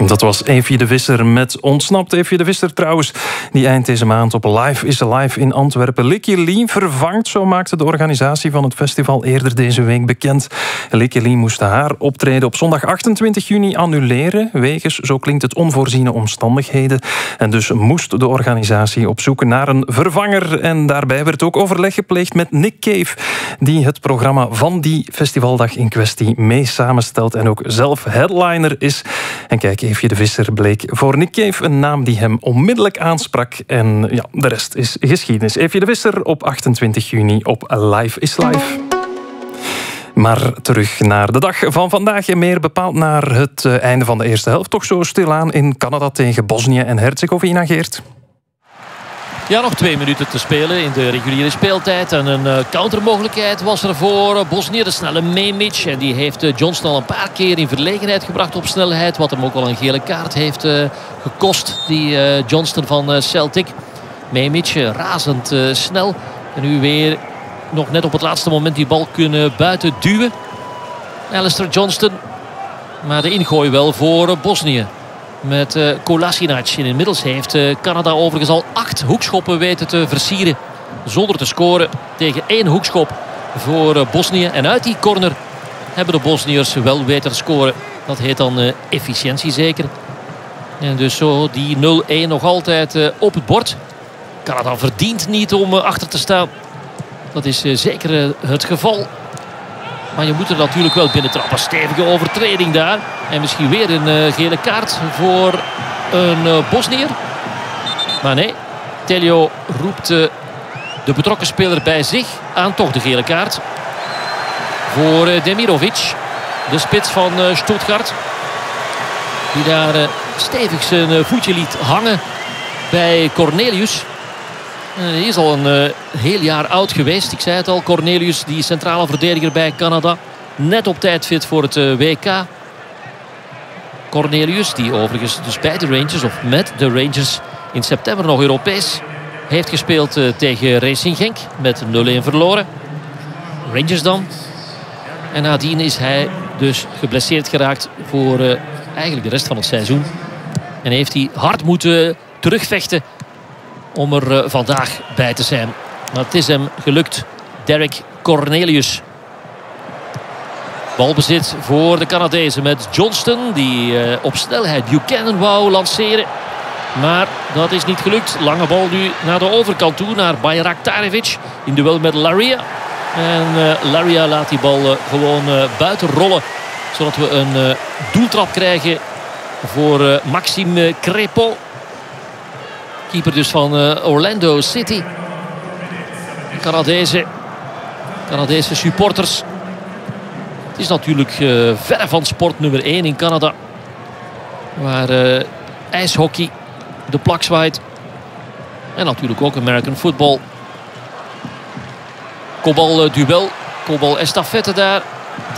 Dat was Eefje de Visser met Ontsnapt. Eefje de Visser trouwens, die eind deze maand op Live is Alive in Antwerpen Licky Lee vervangt. Zo maakte de organisatie van het festival eerder deze week bekend. Licky Lee moest haar optreden op zondag 28 juni annuleren, wegens, zo klinkt het, onvoorziene omstandigheden. En dus moest de organisatie op zoek naar een vervanger. En daarbij werd ook overleg gepleegd met Nick Cave, die het programma van die festivaldag in kwestie mee samenstelt en ook zelf headliner is. En kijk, Eefje de Visser bleek voor Nick Cave een naam die hem onmiddellijk aansprak. En ja, de rest is geschiedenis. Eefje de Visser op 28 juni op Live is Live. Maar terug naar de dag van vandaag en meer bepaald naar het einde van de eerste helft. Toch zo stilaan in Canada tegen Bosnië en Herzegovina, Geert? Ja, nog 2 minuten te spelen in de reguliere speeltijd. En een countermogelijkheid was er voor Bosnië. De snelle Memic. En die heeft Johnston al een paar keer in verlegenheid gebracht op snelheid. Wat hem ook al een gele kaart heeft gekost. Die Johnston van Celtic. Memic razend snel. En nu weer nog net op het laatste moment die bal kunnen buiten duwen. Alistair Johnston. Maar de ingooi wel voor Bosnië. Met Kolasinac. Inmiddels heeft Canada overigens al 8 hoekschoppen weten te versieren. Zonder te scoren tegen 1 hoekschop voor Bosnië. En uit die corner hebben de Bosniërs wel weten te scoren. Dat heet dan efficiëntie zeker. En dus zo die 0-1 nog altijd op het bord. Canada verdient niet om achter te staan. Dat is zeker het geval. Maar je moet er natuurlijk wel binnen trappen. Stevige overtreding daar. En misschien weer een gele kaart voor een Bosniër. Maar nee, Teljo roept de betrokken speler bij zich aan toch de gele kaart. Voor Demirovic, de spits van Stuttgart. Die daar stevig zijn voetje liet hangen bij Cornelius. Hij is al een heel jaar oud geweest. Ik zei het al, Cornelius, die centrale verdediger bij Canada. Net op tijd fit voor het WK. Cornelius, die overigens dus bij de Rangers, of met de Rangers, in september nog Europees heeft gespeeld tegen Racing Genk. Met 0-1 verloren. Rangers dan. En nadien is hij dus geblesseerd geraakt voor eigenlijk de rest van het seizoen. En heeft hij hard moeten terugvechten om er vandaag bij te zijn. Maar het is hem gelukt. Derek Cornelius. Balbezit voor de Canadezen met Johnston. Die op snelheid Buchanan wou lanceren. Maar dat is niet gelukt. Lange bal nu naar de overkant toe. Naar Bayraktarevic. In duel met Laria. En Laria laat die bal gewoon buiten rollen. Zodat we een doeltrap krijgen voor Maxime Crépeau. Keeper dus van Orlando City. Canadese supporters. Het is natuurlijk verre van sport nummer 1 in Canada. Waar ijshockey de plak zwaait. En natuurlijk ook American football. Kopbal duel. Kopbal estafette daar.